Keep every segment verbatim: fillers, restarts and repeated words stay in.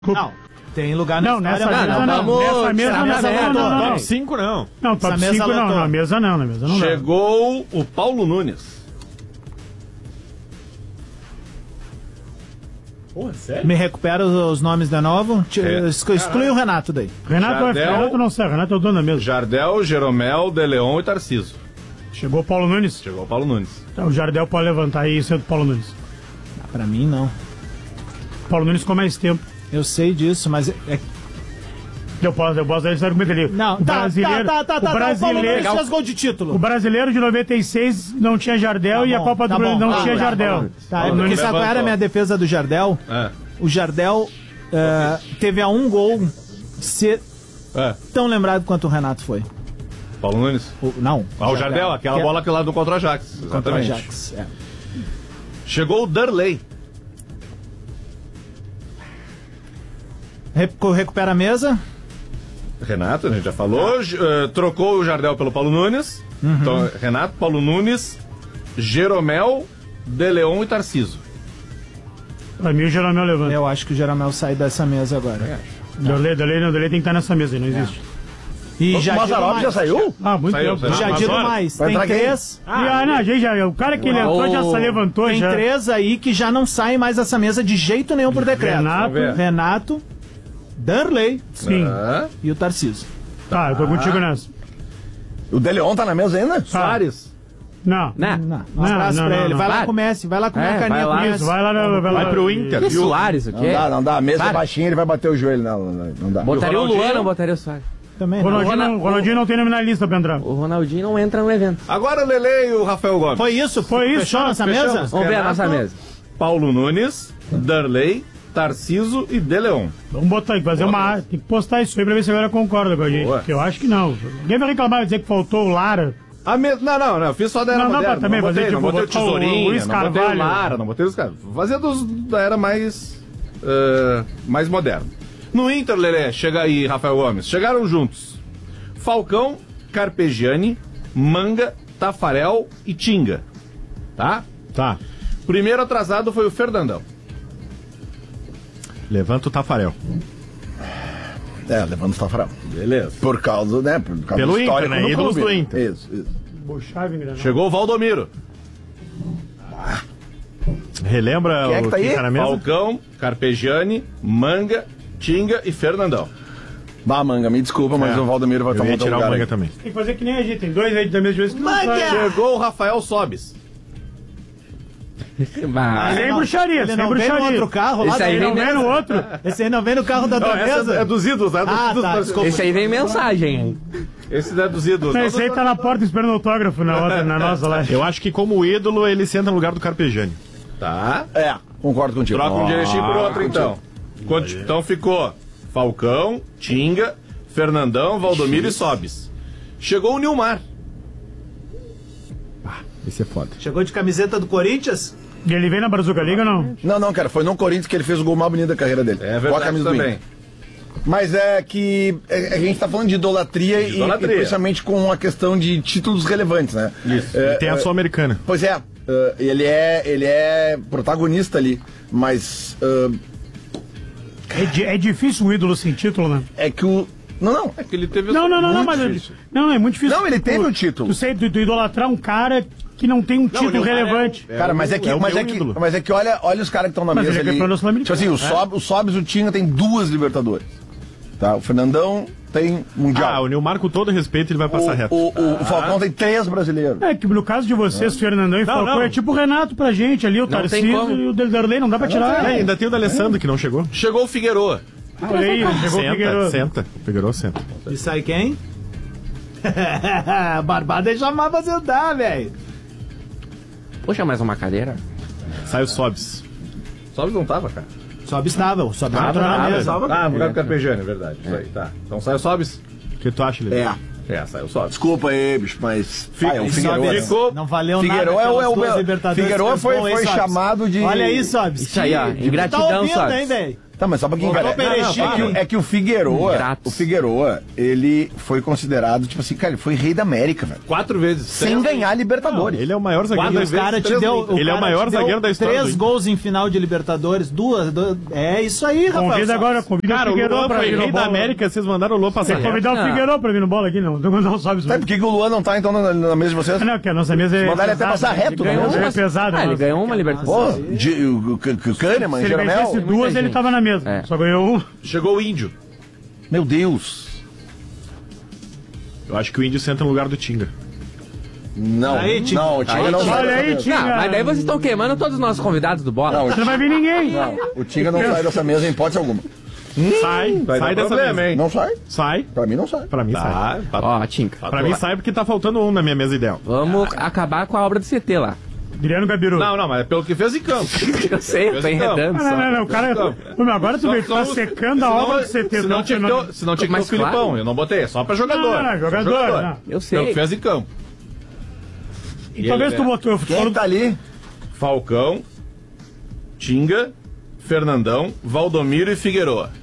Não, tem lugar não, nessa mesa não. não. Nessa mesa não. Nessa não, não, não. Top cinco não. Não, top cinco não. Na mesa não, na mesa não. Chegou o Paulo Nunes. Porra, sério? Me recupera os nomes de novo. É. Exclui o Renato daí. Renato vai ficar, Renato não sei, Renato é o dono da mesa. Jardel, Jeromel, De Leon e Tarciso. Chegou o Paulo Nunes? Chegou o Paulo Nunes. Então o Jardel pode levantar aí sendo o Paulo Nunes. Ah, pra mim não. Paulo Nunes com mais tempo. Eu sei disso, mas é... Eu posso, eu posso dar esse argumento ali. Não, o tá, brasileiro, tá, tá, tá, o brasileiro, tá, fez gol de título. O brasileiro de noventa e seis não tinha Jardel, tá, e a Copa tá, do Brasil não tá, tinha tá, Jardel. Tá, tá, tá, sabe qual era a minha defesa do Jardel? É. O Jardel é, teve a um gol ser é. tão lembrado quanto o Renato foi. Paulo Nunes? O, não. Ah, o Jardel, Jardel aquela que bola que lá do contra o Ajax. Contra o Ajax, é. Chegou o Darley. Recupera a mesa. Renato, a gente já falou. Uh, trocou o Jardel pelo Paulo Nunes. Uhum. Então, Renato, Paulo Nunes, Jeromel, De Leon e Tarciso. Pra mim o Jeromel levanta. Eu acho que o Jeromel sai dessa mesa agora. É. Darley, Darley, não, Darley tem que estar nessa mesa aí, não existe. É. E o já Mazzaropi já saiu? Ah, muito saiu, tempo. Já digo mais. Tem três. Ah, ah, não, já, já, o cara que ele entrou já se levantou. Tem já. três aí que já não saem mais dessa mesa de jeito nenhum por decreto. Renato, Renato, Darley, sim, ah. e o Tarciso. Tá, eu tô contigo nessa. O De Leon tá na mesa ainda? Tá. Soares. Não. Não. Não. Um abraço não, pra não, ele. Não. Vai lá com o Messi. Vai lá com é, a caninha com o Messi. Vai lá, vai, vai, vai pro Inter. Que Soares, o quê? Não dá, não dá. A mesa é baixinha, ele vai bater o joelho. Não, não, não dá. Botaria o, o Luan, não botaria o Soares. Também. Ronaldinho, não. Não, Ronaldinho não tem nome na lista pra entrar. O Ronaldinho não entra no evento. Agora o Lele e o Rafael Gomes. Foi isso? Foi isso. Fechou nossa mesa? Vamos ver a nossa mesa. Paulo Nunes, Darley, Tarciso e De Leon. Vamos botar aí, fazer Boa uma vez. Tem que postar isso aí pra ver se a galera concorda com a gente. Porque eu acho que não. Ninguém vai reclamar e dizer que faltou o Lara. A me... Não, não, não. Fiz só da era não, moderna. Não, também não botei, fazer, não tipo, botei o Tesourinha, o Luiz não botei Carvalho. o Lara, não botei os caras. Fazia dos da era mais... Uh, mais moderna. No Inter, Lelê, chega aí, Rafael Gomes. Chegaram juntos Falcão, Carpegiani, Manga, Tafarel e Tinga. Tá? Tá. Primeiro atrasado foi o Fernandão. Levanta o Tafarel. É, levanta o Tafarel. Beleza. Por causa, né? Por causa Pelo do Inter, né? Ídolos do Inter. Isso, isso. Chegou o Valdomiro. Ah. Relembra Quem é que tá o que aí? tá na mesa? Falcão, Carpegiani, Manga, Tinga e Fernandão. Bah, Manga, me desculpa, mas é. o Valdomiro vai eu tomar ia tirar o Manga aí. Também. Tem que fazer que nem a gente, tem dois aí da mesa de hoje que não sai. Chegou o Rafael Sobis. Ah, sem bruxaria, sem não bruxaria. Vem no outro carro lá, esse aí não vem no outro. Esse aí não vem no carro da tua mesa. É dos ídolos, né? Ah, dos, tá. dos, dos, esse aí vem mensagem, hein? Esse não é dos ídolos. Não, esse aí tá na porta esperando autógrafo na, outra, na nossa lá. Eu acho que como ídolo ele senta no lugar do Carpegiani. Tá. É, concordo contigo. Troca um direitinho por outro, ah, então. Conti então ficou Falcão, Tinga, Fernandão, Valdomiro e Sobis. Chegou o Nilmar. Ah, esse é foda. Chegou de camiseta do Corinthians? E ele vem na Brazuca Liga ou não? Não, não, cara, foi no Corinthians que ele fez o gol mais bonito da carreira dele. É verdade, com a camisa também. Do Mas é que a gente tá falando de idolatria, de idolatria. E, e principalmente com a questão de títulos relevantes, né? Isso. É, e tem a Sul-Americana. Pois é, uh, ele é, ele é protagonista ali, mas... Uh, é, é difícil um ídolo sem título, né? É que o... Não, não. É que ele teve... Não, não, não, não, mas... Difícil. Não, é muito difícil. Não, ele teve o um título. Tu sei, tu, tu idolatrar um cara... que não tem um título não, relevante. É, é, cara, mas é que, é mas, é que mas é que olha, olha os caras que estão na mas mesa ele é ali. Tipo assim, o, é. Sob, o Sobis, o Tinga tem duas Libertadores. Tá? O Fernandão tem Mundial. Ah, o Nilmar, com todo respeito, ele vai passar o, reto. O, o, ah. o Falcão tem três brasileiros. É que no caso de vocês, ah. Fernandão e não, Falcão, não. é tipo o Renato pra gente ali, o Tarcísio e o Darley, não dá pra tirar. É, ainda tem o D'Alessandro que não chegou. Chegou o Figueroa. Ah, olha aí, chegou senta, o Figueroa. Senta, o Figueroa senta. E sai quem? Barbada é chamar pra sentar, velho. Poxa, mais uma cadeira? Sai o Sobis. Sobis não tava, cara. Sobis tava, o Sobis ah, tava na mesa. Ah, no lugar do Carpegiani, é verdade. Isso aí, tá. Então sai o Sobis. O que tu acha, Lili? É. É, saiu Sobis. Desculpa aí, bicho, mas... Fica, ah, o Figueroa ficou... Não valeu Figueroa nada. É o, é o, Figueroa foi, foi chamado de... Olha aí, Sobis. Isso aí, ó. Ingratidão, tá ouvindo, Sobis. hein, velho? Tá, mas só pra quem... Voltou Cara, é, Perechim, é, que, o- é que o Figueroa, Ingratos. o Figueroa, ele foi considerado, tipo assim, cara, ele foi rei da América, velho. Quatro vezes. Sem Três- ganhar a Libertadores. Ele é o maior zagueiro Quatro da O cara te três deu, vezes. Ele é o cara maior te deu zagueiro da história Três do gols em final de Libertadores, duas. du- É isso aí, Rafael. Convida Soares. agora, convida Cara, o o Figueiredo Luan pra foi vir no rei da bola. América, vocês mandaram o Luan passar Tem que reto. convidar o Não. Figueiredo pra vir no bola aqui, não. Então não sabe Sabe por que, que o Luan não tá, então, na, na mesa de vocês? Ah, não, que a nossa mesa é. Mandar ele até pesada. passar reto, Ele né? ganhou Não, uma mas- pesada. Ah, ele nossa. ganhou uma Libertadores. Pô, de- o C- C- Kahneman, Se ele Jeromel. vencesse duas, ele gente. tava na mesa. É. Só ganhou um. Chegou o Índio. Meu Deus. Eu acho que o Índio senta no lugar do Tinga. Não, Aí, Tinga. não, o Tinga Aí, não Tinga. sai Olha dessa aí, mesa. Tinga. Não, mas daí vocês estão queimando todos os nossos convidados do bola. Não, o Não vai vir ninguém. Não, o Tinga não sai dessa mesa em hipótese alguma. Sai, Vai sai dar dessa problema, mesa. hein? Não sai? Sai. Pra mim não sai. Pra mim sai. Tá, tá. Ó, Tinca. Pra mim sai porque tá faltando um na minha mesa ideal. Vamos acabar com a obra do C T lá. Adriano Gabiru. Não, não, mas é pelo que fez em campo. Eu sei, eu tô enredando Não, não, não, só. não, o cara. Ô, meu, agora tu vê, tu tá secando a obra do C T. Se não tinha que ter o- se não tinha que ter o Mas Filipão, claro. eu não botei, é só pra jogador. Não, não, não, jogador, não. Eu Pelo que sei. fez em campo. E talvez tu botou. Quem é que tá ali? Falcão, Tinga, Fernandão, Valdomiro e Figueroa.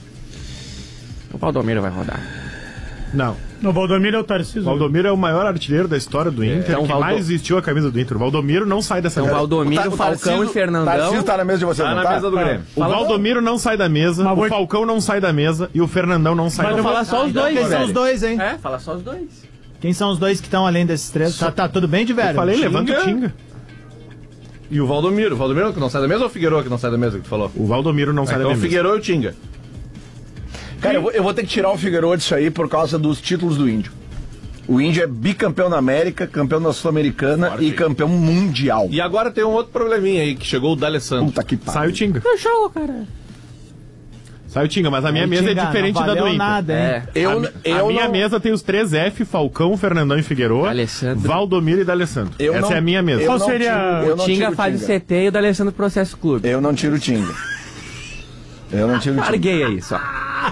O Valdomiro vai rodar. Não. No Valdomiro é o Tarcísio. O Valdomiro é o maior artilheiro da história do Inter, Então, que Valdo- mais vestiu a camisa do Inter. O Valdomiro não sai dessa Então, mesa. Valdomiro, O Ta- o Falcão Tarcísio- e Fernandão. Tarcísio tá na mesa de vocês, Tá não na tá? mesa do Grêmio. O Fala- Valdomiro não sai da mesa, Mas o vou- Falcão não sai da mesa e o Fernandão não sai Mas da eu vou mesa. falar só os dois, Quem são velho. os dois, hein? É, fala só os dois. Quem são os dois que estão além desses três? Tá, tá tudo bem de velho? Eu falei, Tinga. levanta o Tinga. E o Valdomiro. O Valdomiro que não sai da mesa ou o Figueroa que não sai da mesa que tu falou? O Valdomiro não sai Então da o minha mesa. Figueroa e o Tinga. Cara, eu vou, eu vou ter que tirar o Figueiredo disso aí por causa dos títulos do Índio. O Índio é bicampeão na América, campeão da Sul-Americana Forte. e campeão mundial. E agora tem um outro probleminha aí, que chegou o D'Alessandro. Puta que pariu. Sai o Tinga. Eu jogo, cara. Sai o Tinga, mas a minha Aí, mesa Tinga, é diferente não da do valeu Inter. nada, hein? É. Eu, a, mi- eu a minha não, mesa tem os três F, Falcão, Fernandão e Figueroa, D'Alessandro. Valdomiro e D'Alessandro. eu Essa não- é a minha mesa. eu Qual não seria- tiro- eu O não Tinga tiro faz o C T e o D'Alessandro Processo Clube. Eu não tiro o Tinga. Eu não tiro o Tinga. Larguei aí só.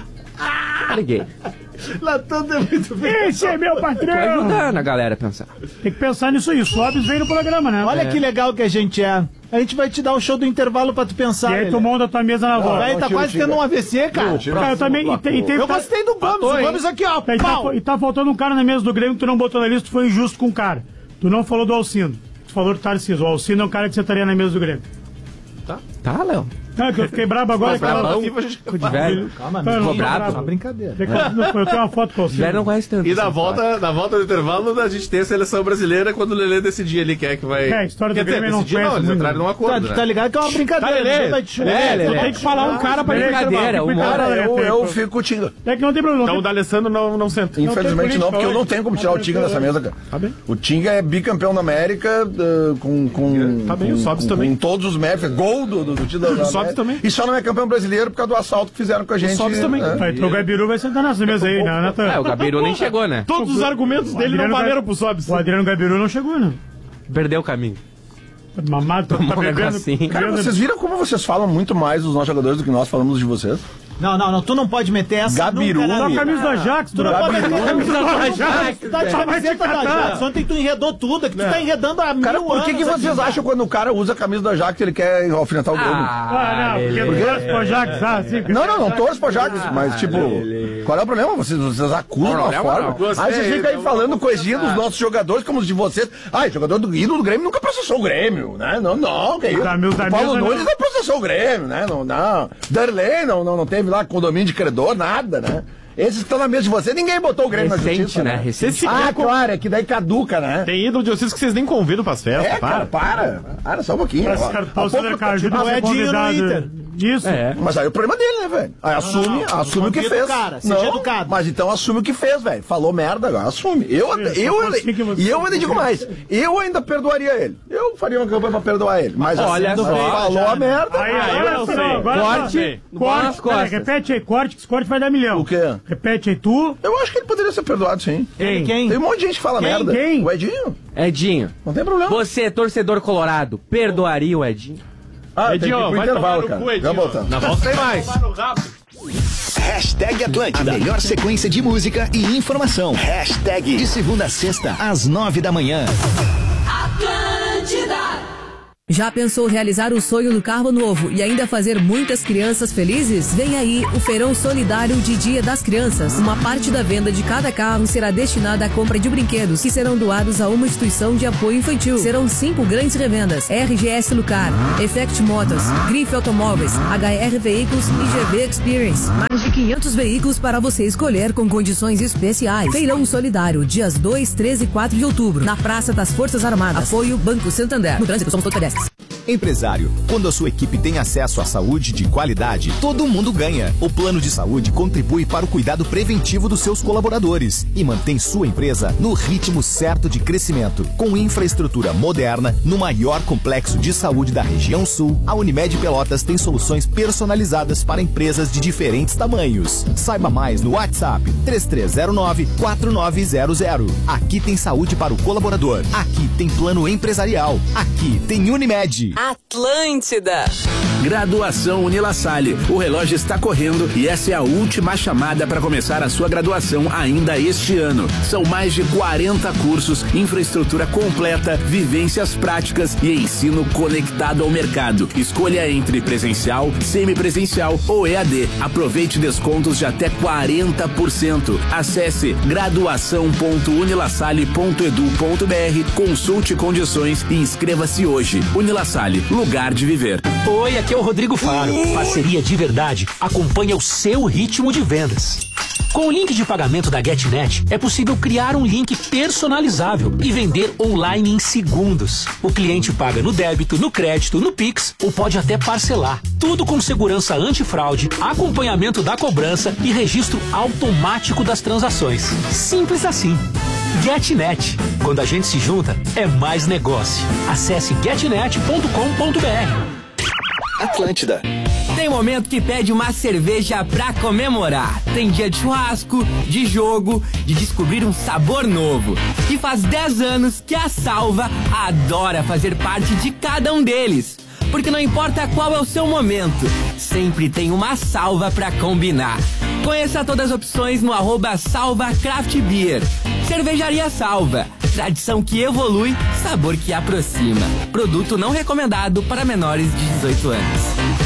Larguei. Latando é muito bem. Esse é meu Tô patrão! ajudando a galera a pensar. Tem que pensar nisso aí. O Sobis vem no programa, né? Olha que legal que a gente é. A gente vai te dar o show do intervalo pra tu pensar. E aí tu Lelê. monta a tua mesa na O volta. velho não tá tira o quase Tinga. tendo um A V C, cara. Cara, eu também. E tem, e tem, Eu tá- gostei do Gomes. Matou, O hein? Gomes aqui, ó. E tá, Pau. e tá faltando um cara na mesa do Grêmio que tu não botou na lista, tu foi injusto com o cara. Tu não falou do Alcindo. Tu falou do Tarcísio. O Alcindo é um cara que você estaria na mesa do Grêmio. Tá, Léo? Não, que eu fiquei brabo agora. Ficou que ela- brabão? FIFA a gente- Ficou de velho. Calma, Ficou amigo. brabo? Só brincadeira. Eu tenho uma foto com o O velho Alcindo. não conhece tanto. E na essa volta, na volta do intervalo, a gente tem a seleção brasileira quando o Lelê decidir ali quem é que vai. É, a história do Quer dizer, Grêmio não decidir conhece não, eles muito. entraram num Tá, acordo. tu né? tá ligado que é uma brincadeira. Tá, Lelê. ninguém vai te chamar. É, Lelê. Tu tem que falar um cara pra Brincadeira, fica- uma hora Cara, eu, eu fica- fico com o Tinga. É que não tem problema. Então não o tem- D'Alessandro não, não senta. Infelizmente tem não, porque eu não política tenho como tirar o Tinga dessa mesa, cara. Tá bem. O Tinga é bicampeão da América uh, com, com, Tá bem, com, o Sobs com, também. com todos os méritos. Gol do, do, do título da Sobs América. também. E só não é campeão brasileiro por causa do assalto que fizeram com a gente. Sobs também. né? Vai, então o Gabiru vai sentar nessa mesa aí, né, Natan? É, o Gabiru nem chegou, né? Todos os argumentos dele não Adriano valeram Ga- pro Sobs. O Adriano Gabiru não chegou, né? Perdeu o caminho. Mamado, tá Tomou um bebendo. negocinho. Cara, vocês viram como vocês falam muito mais dos nossos jogadores do que nós falamos de vocês? Não, não, não. Tu não pode meter essa. Gabiru. nunca na Tá a vida. camisa da Ajax, Tu não pode meter a camisa da Ajax. Ajax. Tu tá de Só vai te camiseta da catar. Ajax. Ontem tu enredou tudo. É que tu tá enredando há mil Cara, por que, que anos vocês aqui. acham quando o cara usa a camisa da Ajax ele quer alfinetar o Grêmio? Ah, não, porque ele- tu torce pro Ajax, ah, sim. Não, não, não torço pro Ajax, mas tipo, qual é o problema? Vocês, vocês acusam de uma problema forma. não. Gostei, Aí vocês ficam aí então falando vamos coisinha dos nossos jogadores como os de vocês. Ai, jogador do ídolo do Grêmio nunca processou o Grêmio, né? Não, não, que isso. Camilo da O Paulo mesa, Nunes não. não processou o Grêmio, né? Não, não. Darley não, não, não teve lá condomínio de credor, nada, né? Esses que estão na mesa de você, ninguém botou o Grêmio na Recente, justiça, né? né? Recente. Ah, claro, é que daí caduca, né? Tem ídolo de vocês que vocês nem convidam pras festas. É, cara, para. para. Para só um pouquinho. Esse ó. cara Há tá o pouco- César Caju tipo, não é é Dinho no convidado. Inter. Isso. É. Mas aí o problema dele, né, velho? Aí assume, não, assume o que convida fez. o cara, seja educado. Mas então assume o que fez, velho. Falou merda agora, assume. Eu, Sim, eu, só eu, assim que você- e eu ainda digo mais. Eu ainda perdoaria ele. Eu faria uma campanha pra perdoar ele. Mas Olha assim, só, falou já, a merda. Aí, Ah, eu agora não sim, sei. agora Corte, sim. bola nas Corte, costas. peraí, repete aí, corte, que esse corte vai dar milhão. O quê? Repete aí, tu. Eu acho que ele poderia ser perdoado, sim. Quem? Quem? Tem um monte de gente que fala Quem? merda. Quem? O Edinho. Edinho, Não tem problema. você, torcedor colorado, perdoaria o Edinho? Ah, tem que ir Edinho, pro vai intervalo, tomar no cara. cu, Edinho. Já voltando. Na volta tem mais. Hashtag Atlântida. A melhor sequência de música e informação. Hashtag de segunda a sexta, às nove da manhã. Atlântida. Já pensou realizar o sonho do carro novo e ainda fazer muitas crianças felizes? Vem aí o Feirão Solidário de Dia das Crianças. Uma parte da venda de cada carro será destinada à compra de brinquedos que serão doados a uma instituição de apoio infantil. Serão cinco grandes revendas: R G S Lucar, Effect Motors, Grife Automóveis, H R Veículos e G V Experience. Mais de quinhentos veículos para você escolher com condições especiais. Feirão Solidário, dias dois, três e quatro de outubro, na Praça das Forças Armadas. Apoio Banco Santander. No trânsito somos todos pedestres. Empresário, quando a sua equipe tem acesso à saúde de qualidade, todo mundo ganha. O plano de saúde contribui para o cuidado preventivo dos seus colaboradores e mantém sua empresa no ritmo certo de crescimento. Com infraestrutura moderna, no maior complexo de saúde da região sul, a Unimed Pelotas tem soluções personalizadas para empresas de diferentes tamanhos. Saiba mais no WhatsApp três três zero nove, quatro nove zero zero. Aqui tem saúde para o colaborador. Aqui tem plano empresarial. Aqui tem Unimed. Atlântida. Graduação Unila Salle. O relógio está correndo e essa é a última chamada para começar a sua graduação ainda este ano. São mais de quarenta cursos, infraestrutura completa, vivências práticas e ensino conectado ao mercado. Escolha entre presencial, semipresencial ou E A D. Aproveite descontos de até quarenta por cento. Acesse graduação ponto unilasalle ponto edu ponto br, consulte condições e inscreva-se hoje. Unila Salle, lugar de viver. Oi, aqui é o Rodrigo Faro. Parceria de verdade acompanha o seu ritmo de vendas. Com o link de pagamento da GetNet, é possível criar um link personalizável e vender online em segundos. O cliente paga no débito, no crédito, no Pix ou pode até parcelar. Tudo com segurança antifraude, acompanhamento da cobrança e registro automático das transações. Simples assim. GetNet. Quando a gente se junta, é mais negócio. Acesse getnet ponto com ponto br. Atlântida. Tem momento que pede uma cerveja pra comemorar. Tem dia de churrasco, de jogo, de descobrir um sabor novo. E faz dez anos que a Salva adora fazer parte de cada um deles. Porque não importa qual é o seu momento, sempre tem uma salva pra combinar. Conheça todas as opções no arroba Salva Craft Beer. Cervejaria Salva, tradição que evolui, sabor que aproxima. Produto não recomendado para menores de dezoito anos.